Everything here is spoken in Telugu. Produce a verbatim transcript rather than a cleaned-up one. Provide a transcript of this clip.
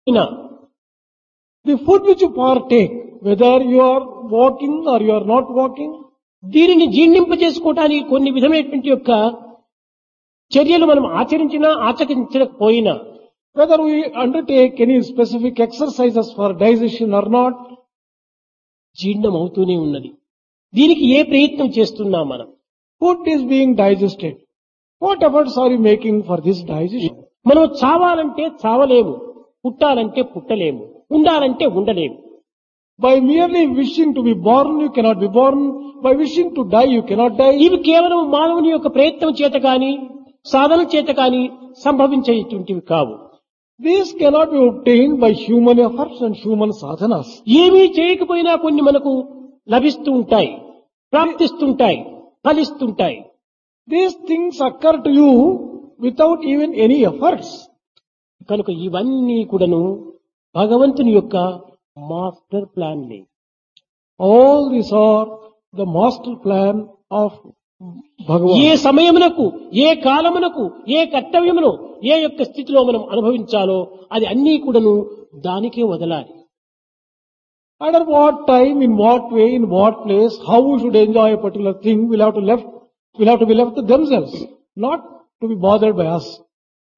అయినా The food which you partake, whether you are walking or you are not walking, దీనిని జీర్ణింపజేసుకోవటానికి కొన్ని విధమైనటువంటి యొక్క చర్యలు మనం ఆచరించినా ఆచరించకపోయినా whether we undertake any specific exercises for digestion or not, జీర్ణం అవుతూనే ఉన్నది. దీనికి ఏ ప్రయత్నం చేస్తున్నాం మనం? food is being digested. What efforts are you making for this digestion? మనం చావాలంటే చావలేము, పుట్టాలంటే పుట్టలేము, ఉండాలంటే ఉండలేము. By merely wishing to be born, you cannot be born. By wishing to die, you cannot die. ఇవి కేవలం మానవుని యొక్క ప్రయత్నం చేత కాని సాధన చేత కాని సంభవించేటువంటివి కావు. These cannot be obtained by human efforts and human sadhanas. ఏమీ చేయకపోయినా కొన్ని మనకు లభిస్తూ ఉంటాయి, ప్రాప్తిస్తుంటాయి, ఫలిస్తుంటాయి. These things occur to you without even any efforts. కనుక ఇవన్నీ కూడాను భగవంతుని యొక్క master ప్లాన్లే. All these are the master plan of Bhagavan. ఏ సమయమునకు, ఏ కాలమునకు, ఏ కర్తవ్యమును, ఏ యొక్క స్థితిలో మనం అనుభవించాలో అది అన్నీ కూడాను దానికే వదలాలి. Under what time, in what way, in what place, how we should enjoy a particular thing will have to left, will have to be left to themselves, not to be bothered by us.